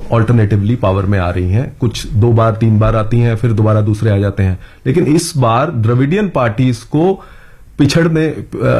Alternatively power में आ रही हैं, कुछ 2 बार 3 बार आती हैं, फिर दोबारा दूसरे आ जाते हैं, लेकिन इस बार द्रविडियन पार्टीज को पिछड़ने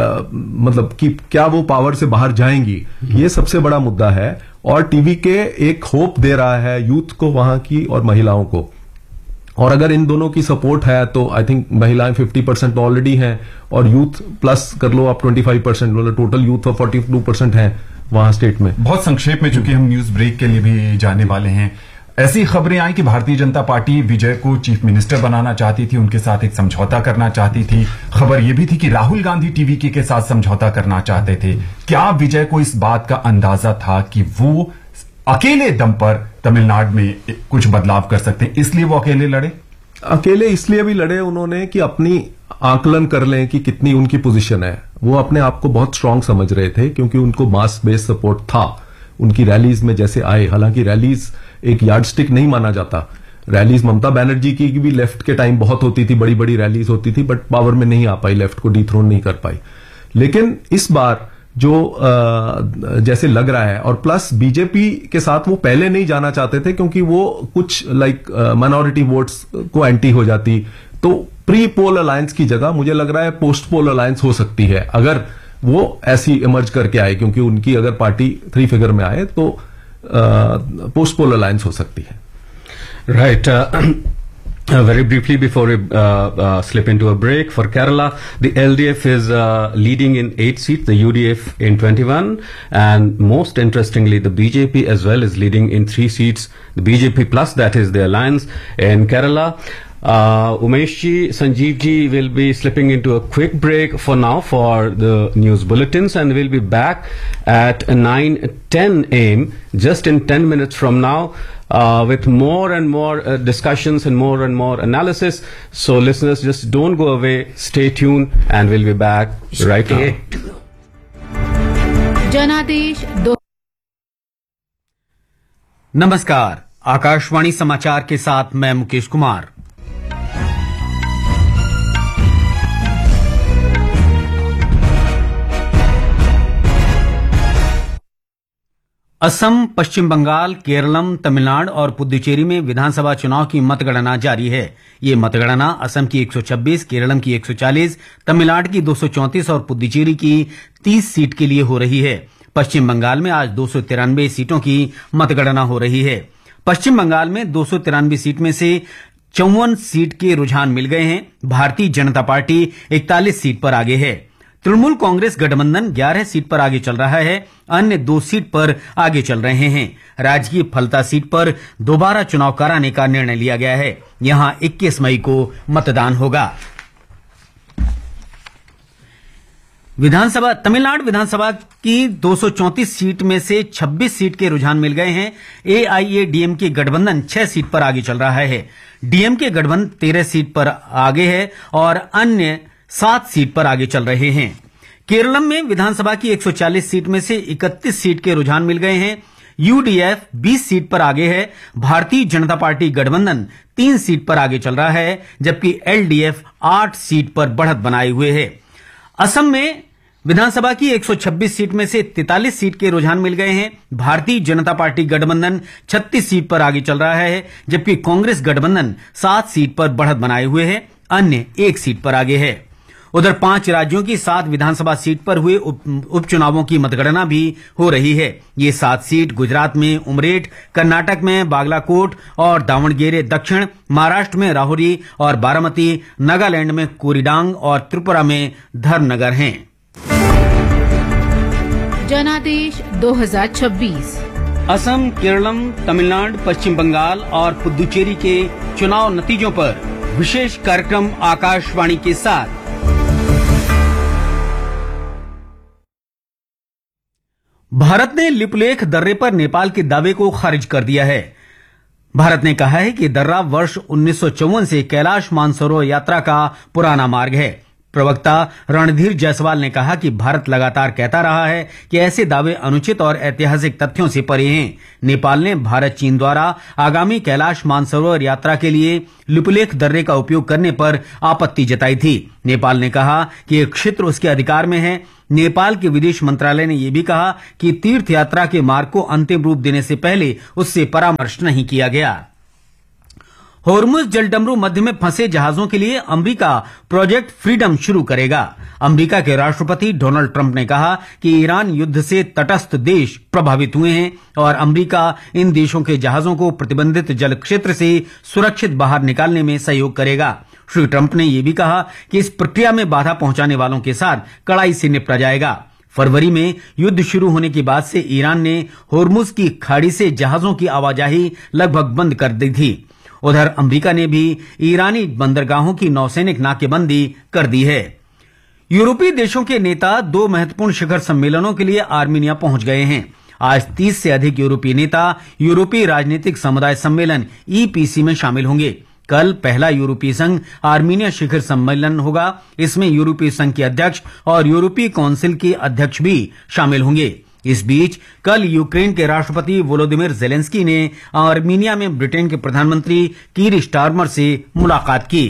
मतलब कि क्या वो पावर से बाहर जाएंगी, ये सबसे बड़ा मुद्दा है। और टीवी के एक होप दे रहा है यूथ को वहां की और महिलाओं को, और अगर इन दोनों की सपोर्ट है तो आई थिंक महिलाएं 50% ऑलरेडी हैं और यूथ प्लस कर लो आप 25%, मतलब टोटल यूथ 42% हैं वहां स्टेट में। बहुत संक्षेप में, चूंकि हम न्यूज ब्रेक के लिए भी जाने वाले हैं, ऐसी खबरें आई कि भारतीय जनता पार्टी विजय को चीफ मिनिस्टर बनाना चाहती थी, उनके साथ एक समझौता करना चाहती थी। खबर यह भी थी कि राहुल गांधी टीवीके के साथ समझौता करना चाहते थे। क्या विजय को इस बात का अंदाजा था कि वो अकेले दम पर तमिलनाडु में कुछ बदलाव कर सकते हैं, इसलिए वो अकेले लड़े? अकेले इसलिए भी लड़े उन्होंने कि अपनी आकलन कर लें कि कितनी उनकी पोजीशन है। वो अपने आप को बहुत स्ट्रांग समझ रहे थे क्योंकि उनको मास बेस सपोर्ट था उनकी रैलीज में जैसे आए। हालांकि रैलीज एक यार्डस्टिक नहीं माना जाता। रैलीज ममता बनर्जी की भी लेफ्ट के टाइम बहुत होती थी, बड़ी बड़ी रैलीज होती थी, बट पावर में नहीं आ पाई, लेफ्ट को डिथ्रोन नहीं कर पाई। लेकिन इस बार जो जैसे लग रहा है, और प्लस बीजेपी के साथ वो पहले नहीं जाना चाहते थे क्योंकि वो कुछ माइनॉरिटी वोट्स को एंटी हो जाती, तो प्री पोल अलायंस की जगह मुझे लग रहा है पोस्ट पोल अलायंस हो सकती है अगर वो ऐसी इमर्ज करके आए, क्योंकि उनकी अगर पार्टी 3 फिगर में आए तो पोस्ट पोल अलायंस हो सकती है। Right. Very briefly before we slip into a break, for Kerala, the LDF is leading in 8 seats, the UDF in 21, and most interestingly, the BJP as well is leading in 3 seats, the BJP plus, that is the alliance in Kerala. Umesh ji, Sanjeev ji will be slipping into a quick break for now for the news bulletins, and we'll be back at 9:10 a.m. just in 10 minutes from now with more and more discussions and more analysis. So listeners, just don't go away, stay tuned, and we'll be back right now. जनादेश नमस्कार, आकाशवाणी समाचार के साथ मैं मुकेश कुमार। असम, पश्चिम बंगाल, केरलम, तमिलनाडु और पुदुचेरी में विधानसभा चुनाव की मतगणना जारी है। ये मतगणना असम की 126, केरलम की 140, तमिलनाडु की 234 और पुदुचेरी की 30 सीट के लिए हो रही है। पश्चिम बंगाल में आज 293 सीटों की मतगणना हो रही है। पश्चिम बंगाल में 293 सीट में से 54 सीट के रुझान मिल गए हैं। भारतीय जनता पार्टी 41 सीट पर आगे है। तृणमूल कांग्रेस गठबंधन 11 सीट पर आगे चल रहा है, अन्य 2 सीट पर आगे चल रहे हैं। राजकीय फलता सीट पर दोबारा चुनाव कराने का निर्णय लिया गया है। यहां 21 मई को मतदान होगा। तमिलनाडु विधानसभा की 234 सीट में से 26 सीट के रुझान मिल गए हैं। एआईएडीएमके गठबंधन 6 सीट पर आगे चल रहा है। डीएमके गठबंधन 13 सीट पर आगे है और अन्य 7 सीट पर आगे चल रहे हैं। केरलम में विधानसभा की 140 सीट में से 31 सीट के रुझान मिल गए हैं। यूडीएफ 20 सीट पर आगे है। भारतीय जनता पार्टी गठबंधन 3 सीट पर आगे चल रहा है, जबकि एलडीएफ 8 सीट पर बढ़त बनाए हुए है। असम में विधानसभा की 126 सीट में से 43 सीट के रुझान मिल गए हैं। भारतीय जनता पार्टी गठबंधन 36 सीट पर आगे चल रहा है, जबकि कांग्रेस गठबंधन 7 सीट पर बढ़त बनाए हुए है, अन्य 1 सीट पर आगे है। उधर 5 राज्यों की 7 विधानसभा सीट पर हुए उपचुनावों की मतगणना भी हो रही है। ये 7 सीट गुजरात में उमरेठ, कर्नाटक में बागलाकोट और दावणगेरे दक्षिण, महाराष्ट्र में राहुरी और बारामती, नागालैंड में कोरीडांग और त्रिपुरा में धर्मनगर हैं। जनादेश 2026 असम, केरलम, तमिलनाडु, पश्चिम बंगाल और पुदुचेरी के चुनाव नतीजों पर विशेष कार्यक्रम आकाशवाणी के साथ। भारत ने लिपुलेख दर्रे पर नेपाल के दावे को खारिज कर दिया है। भारत ने कहा है कि दर्रा वर्ष 1954 से कैलाश मानसरोवर यात्रा का पुराना मार्ग है। प्रवक्ता रणधीर जायसवाल ने कहा कि भारत लगातार कहता रहा है कि ऐसे दावे अनुचित और ऐतिहासिक तथ्यों से परे हैं। नेपाल ने भारत चीन द्वारा आगामी कैलाश मानसरोवर यात्रा के लिए लिपुलेख दर्रे का उपयोग करने पर आपत्ति जताई थी। नेपाल ने कहा कि ये क्षेत्र उसके अधिकार में है। नेपाल के विदेश मंत्रालय ने यह भी कहा कि तीर्थ यात्रा के मार्ग को अंतिम रूप देने से पहले उससे परामर्श नहीं किया गया। होर्मुज जलडमरू मध्य में फंसे जहाजों के लिए अमेरिका प्रोजेक्ट फ्रीडम शुरू करेगा। अमेरिका के राष्ट्रपति डोनाल्ड ट्रंप ने कहा कि ईरान युद्ध से तटस्थ देश प्रभावित हुए हैं और अमेरिका इन देशों के जहाजों को प्रतिबंधित जल क्षेत्र से सुरक्षित बाहर निकालने में सहयोग करेगा। श्री ट्रंप ने यह भी कहा कि इस प्रक्रिया में बाधा पहुंचाने वालों के साथ कड़ाई से निपटा जाएगा। फरवरी में युद्ध शुरू होने के बाद से ईरान ने होर्मुज की खाड़ी से जहाजों की आवाजाही लगभग बंद कर दी थी। उधर अमेरिका ने भी ईरानी बंदरगाहों की नौसैनिक नाकेबंदी कर दी है। यूरोपीय देशों के नेता 2 महत्वपूर्ण शिखर सम्मेलनों के लिए आर्मीनिया पहुंच गए हैं। आज 30 से अधिक यूरोपीय नेता यूरोपीय राजनीतिक समुदाय सम्मेलन ईपीसी में शामिल होंगे। कल पहला यूरोपीय संघ आर्मीनिया शिखर सम्मेलन होगा। इसमें यूरोपीय संघ के अध्यक्ष और यूरोपीय काउंसिल के अध्यक्ष भी शामिल होंगे। इस बीच कल यूक्रेन के राष्ट्रपति वोलोदिमिर जेलेंस्की ने आर्मीनिया में ब्रिटेन के प्रधानमंत्री कीर स्टारमर से मुलाकात की।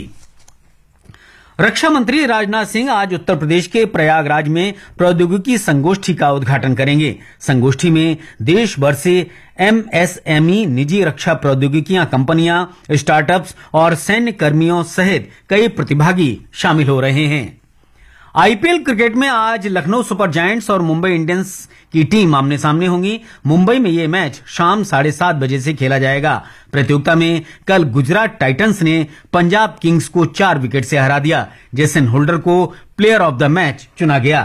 रक्षा मंत्री राजनाथ सिंह आज उत्तर प्रदेश के प्रयागराज में प्रौद्योगिकी संगोष्ठी का उद्घाटन करेंगे। संगोष्ठी में देश भर से एमएसएमई, निजी रक्षा प्रौद्योगिकियां कंपनियां, स्टार्टअप्स और सैन्य कर्मियों सहित कई प्रतिभागी शामिल हो रहे हैं। आईपीएल क्रिकेट में आज लखनऊ सुपर जायंट्स और मुंबई इंडियंस की टीम आमने सामने होंगी। मुंबई में यह मैच शाम 7:30 बजे से खेला जाएगा। प्रतियोगिता में कल गुजरात टाइटंस ने पंजाब किंग्स को 4 विकेट से हरा दिया। जेसन होल्डर को प्लेयर ऑफ द मैच चुना गया।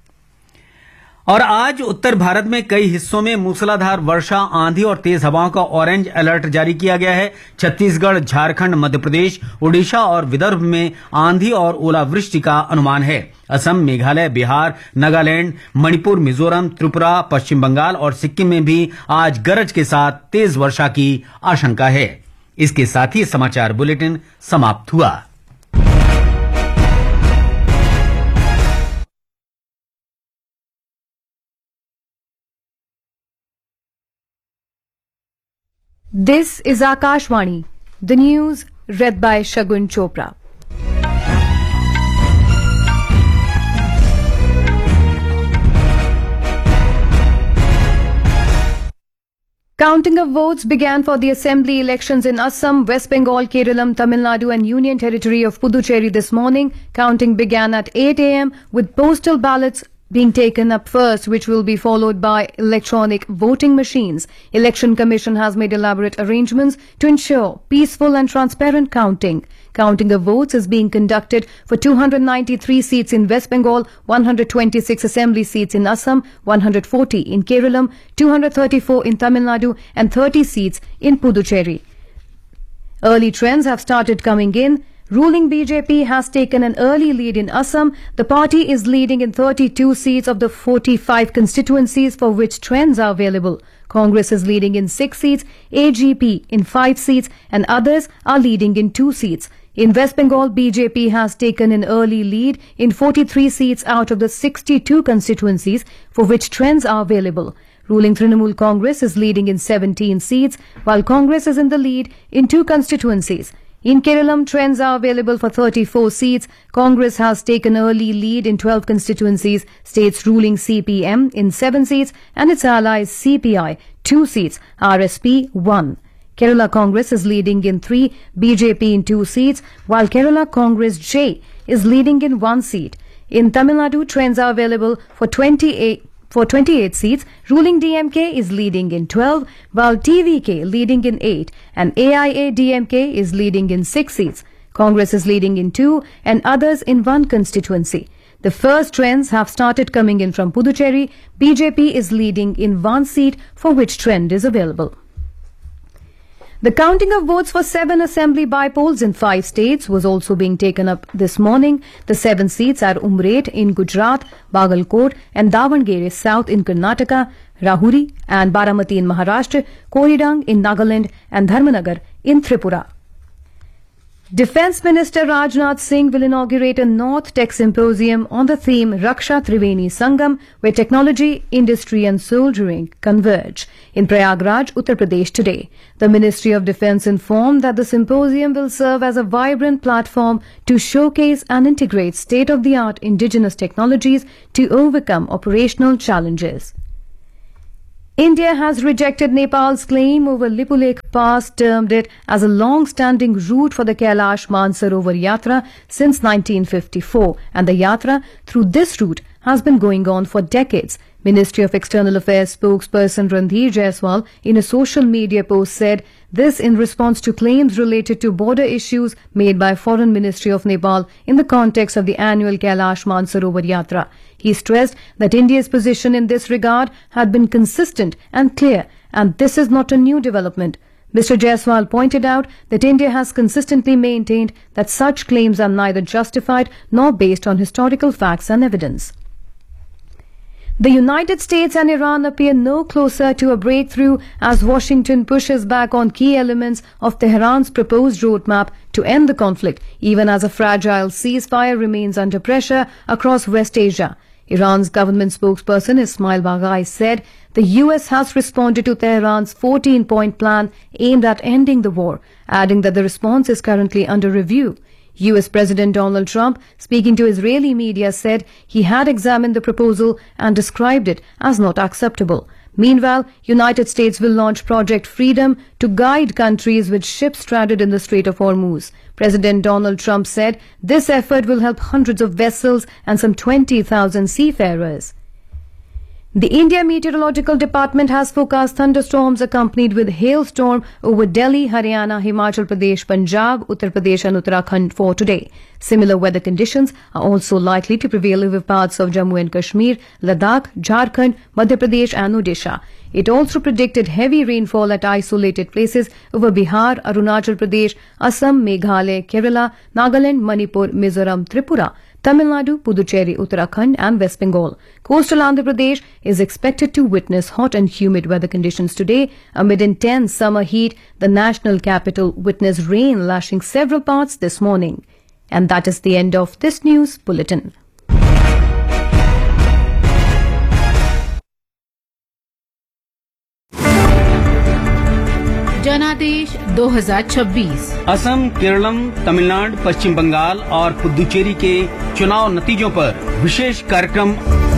और आज उत्तर भारत में कई हिस्सों में मूसलाधार वर्षा, आंधी और तेज हवाओं का ऑरेंज अलर्ट जारी किया गया है। छत्तीसगढ़, झारखंड, मध्य प्रदेश, ओडिशा और विदर्भ में आंधी और ओलावृष्टि का अनुमान है। असम, मेघालय, बिहार, नागालैंड, मणिपुर, मिजोरम, त्रिपुरा, पश्चिम बंगाल और सिक्किम में भी आज गरज के साथ तेज वर्षा की आशंका है। इसके साथ ही समाचार बुलेटिन समाप्त हुआ। This is Akashvani, the news read by Shagun Chopra. Counting of votes began for the assembly elections in Assam, West Bengal, Kerala, Tamil Nadu and Union Territory of Puducherry this morning. Counting began at 8 a.m. with postal ballots being taken up first, which will be followed by electronic voting machines. Election Commission has made elaborate arrangements to ensure peaceful and transparent counting. Counting of votes is being conducted for 293 seats in West Bengal, 126 assembly seats in Assam, 140 in Kerala, 234 in Tamil Nadu and 30 seats in Puducherry. Early trends have started coming in. Ruling BJP has taken an early lead in Assam. The party is leading in 32 seats of the 45 constituencies for which trends are available. Congress is leading in 6 seats, AGP in 5 seats, and others are leading in 2 seats. In West Bengal, BJP has taken an early lead in 43 seats out of the 62 constituencies for which trends are available. Ruling Trinamool Congress is leading in 17 seats, while Congress is in the lead in 2 constituencies. In Kerala, trends are available for 34 seats. Congress has taken early lead in 12 constituencies. States ruling CPM in 7 seats and its allies CPI 2 seats, RSP 1. Kerala Congress is leading in 3, BJP in 2 seats, while Kerala Congress J is leading in 1 seat. In Tamil Nadu, trends are available for 28 seats. Ruling DMK is leading in 12, while TVK leading in 8, and AIA-DMK is leading in 6 seats. Congress is leading in 2, and others in 1 constituency. The first trends have started coming in from Puducherry. BJP is leading in 1 seat for which trend is available. The counting of votes for 7 assembly bypolls in 5 states was also being taken up this morning. The 7 seats are Umret in Gujarat, Bagalkot and Davangere South in Karnataka, Rahuri and Baramati in Maharashtra, Koidang in Nagaland and Dharmanagar in Tripura. Defence Minister Rajnath Singh will inaugurate a North Tech Symposium on the theme Raksha Triveni Sangam, where technology, industry and soldiering converge in Prayagraj, Uttar Pradesh today. The Ministry of Defence informed that the symposium will serve as a vibrant platform to showcase and integrate state-of-the-art indigenous technologies to overcome operational challenges. India has rejected Nepal's claim over Lipulekh Pass, termed it as a long-standing route for the Kailash Mansarovar Yatra since 1954, and the yatra through this route has been going on for decades. Ministry of External Affairs spokesperson Randhir Jaiswal in a social media post said this in response to claims related to border issues made by Foreign Ministry of Nepal in the context of the annual Kailash Mansarovar Yatra. He stressed that India's position in this regard had been consistent and clear, and this is not a new development. Mr. Jaiswal pointed out that India has consistently maintained that such claims are neither justified nor based on historical facts and evidence. The United States and Iran appear no closer to a breakthrough as Washington pushes back on key elements of Tehran's proposed roadmap to end the conflict, even as a fragile ceasefire remains under pressure across West Asia. Iran's government spokesperson Ismail Baghai said the US has responded to Tehran's 14-point plan aimed at ending the war, adding that the response is currently under review. US President Donald Trump, speaking to Israeli media, said he had examined the proposal and described it as not acceptable. Meanwhile, United States will launch Project Freedom to guide countries with ships stranded in the Strait of Hormuz. President Donald Trump said this effort will help hundreds of vessels and some 20,000 seafarers. The India Meteorological Department has forecast thunderstorms accompanied with hailstorm over Delhi, Haryana, Himachal Pradesh, Punjab, Uttar Pradesh and Uttarakhand for today. Similar weather conditions are also likely to prevail over parts of Jammu and Kashmir, Ladakh, Jharkhand, Madhya Pradesh and Odisha. It also predicted heavy rainfall at isolated places over Bihar, Arunachal Pradesh, Assam, Meghalaya, Kerala, Nagaland, Manipur, Mizoram, Tripura, Tamil Nadu, Puducherry, Uttarakhand and West Bengal. Coastal Andhra Pradesh is expected to witness hot and humid weather conditions today. Amid intense summer heat, the national capital witnessed rain lashing several parts this morning. And that is the end of this news bulletin. जनादेश 2026 असम, केरलम, तमिलनाडु, पश्चिम बंगाल और पुदुचेरी के चुनाव नतीजों पर विशेष कार्यक्रम।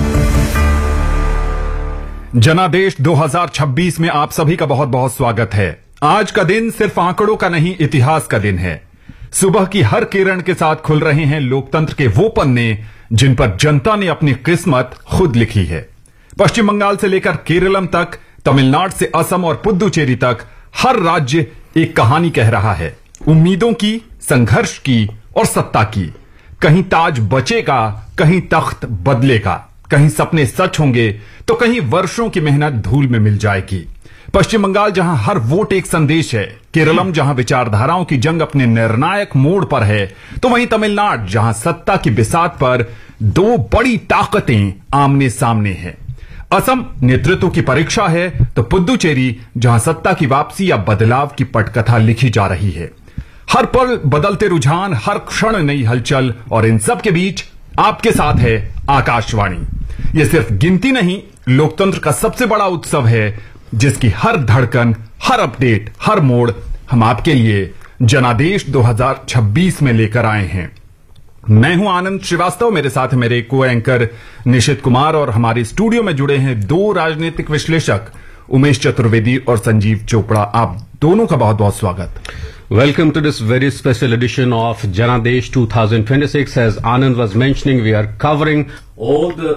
जनादेश 2026 में आप सभी का बहुत बहुत स्वागत है। आज का दिन सिर्फ आंकड़ों का नहीं, इतिहास का दिन है। सुबह की हर किरण के साथ खुल रहे हैं लोकतंत्र के वो पन्ने जिन पर जनता ने अपनी किस्मत खुद लिखी है। पश्चिम बंगाल से लेकर केरलम तक, तमिलनाडु से असम और पुदुचेरी तक हर राज्य एक कहानी कह रहा है, उम्मीदों की, संघर्ष की और सत्ता की। कहीं ताज बचेगा, कहीं तख्त बदलेगा, कहीं सपने सच होंगे तो कहीं वर्षों की मेहनत धूल में मिल जाएगी। पश्चिम बंगाल जहां हर वोट एक संदेश है, केरलम जहां विचारधाराओं की जंग अपने निर्णायक मोड़ पर है, तो वहीं तमिलनाडु जहां सत्ता की बिसात पर दो बड़ी ताकतें आमने सामने हैं। असम नेतृत्व की परीक्षा है तो पुदुचेरी जहां सत्ता की वापसी या बदलाव की पटकथा लिखी जा रही है। हर पल बदलते रुझान, हर क्षण नई हलचल और इन सब के बीच आपके साथ है आकाशवाणी। यह सिर्फ गिनती नहीं, लोकतंत्र का सबसे बड़ा उत्सव है जिसकी हर धड़कन, हर अपडेट, हर मोड़ हम आपके लिए जनादेश 2026 में लेकर आए हैं। मैं हूं आनंद श्रीवास्तव, मेरे साथ मेरे को एंकर निशित कुमार और हमारे स्टूडियो में जुड़े हैं दो राजनीतिक विश्लेषक उमेश चतुर्वेदी और संजीव चोपड़ा। आप दोनों का बहुत बहुत स्वागत। Welcome to this very special edition of Janadesh 2026. As Anand was mentioning, we are covering all the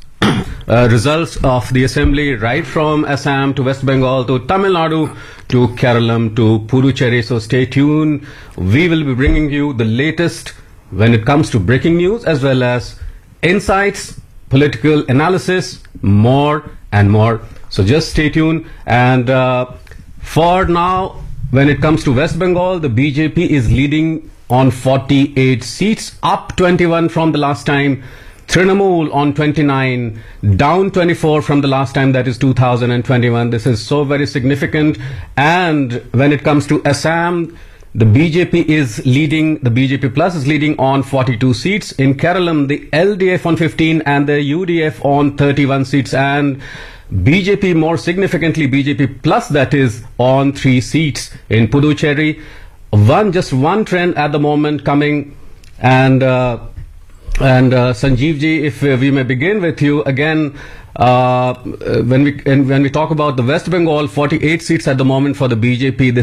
results of the assembly right from Assam to West Bengal to Tamil Nadu to Keralam to Puducherry. So stay tuned. We will be bringing you the latest when it comes to breaking news as well as insights, political analysis, more and more. So just stay tuned. And for now, when it comes to West Bengal, the BJP is leading on 48 seats, up 21 from the last time. Trinamool on 29, down 24 from the last time, that is 2021. This is so very significant. And when it comes to Assam, the BJP is leading, the BJP Plus is leading on 42 seats. In Kerala, the LDF on 15 and the UDF on 31 seats. And BJP, more significantly, BJP Plus, that is, on 3 seats. In Puducherry, just one trend at the moment coming. And Sanjeev ji, if we may begin with you again, when we talk about the West Bengal, 48 seats at the moment for the BJP.